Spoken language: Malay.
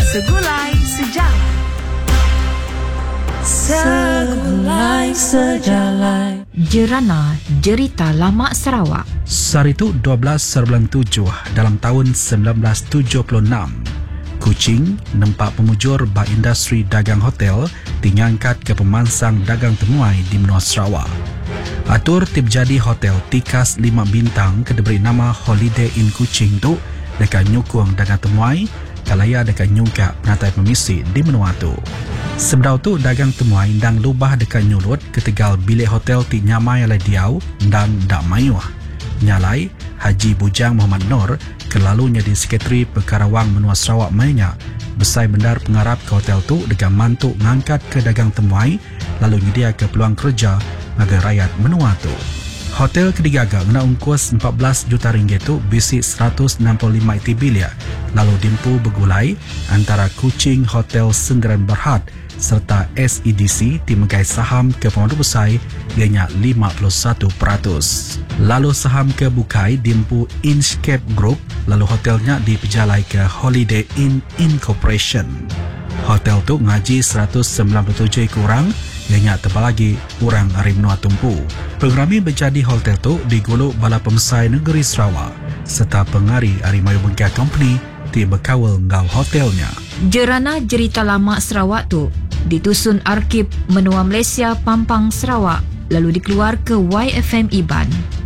Segulai Sejarah. Segulai Sejarah. Jerana Jerita Lama Sarawak. Saritu 12/7 dalam tahun 1976. Kuching nampak pemujur ba industri dagang hotel diangkat ke pemansang dagang temuai di benua Sarawak. Atur tip jadi hotel Tikas 5 bintang ke diberi nama Holiday Inn Kuching tu dekat nyukung dagang temuai kalaya dekat nyungkak penatai pemisi di benua tu. Sebelum tu dagang temuai dan lubah dekat nyulut ketegal bilik hotel ti nyamai oleh diau dan dak mayuah. Nyalai Haji Bujang Muhammad Nur kelalunya di Sekretari Pekarawang Menua Sarawak mainnya besai bendar pengarap ke hotel tu dengan mantuk ngangkat ke dagang temuai lalu nyedia ke peluang kerja bagi rakyat menua tu. Hotel kedigaga guna ungkus 14 juta ringgit tu bisi 165 iti bilik lalu dimpu bergulai antara Kuching Hotel Sendirian Berhad serta SEDC dimegai saham ke pemandu besar ianya 51%. Lalu saham ke Bukai dimpu Inchcape Group lalu hotelnya dipejalai ke Holiday Inn Incorporation. Hotel tu ngaji 197 kurang ianya tebal lagi kurang hari menua tumpu. Programi berjadi hotel tu diguluk Bala Pemesai Negeri Sarawak serta pengari Hari Mayu Bengkak Company di berkawal ngau hotelnya. Jerana Jerita Lama Sarawak tu ditusun Arkib Menua Malaysia Pampang Sarawak lalu dikeluar ke YFM Iban.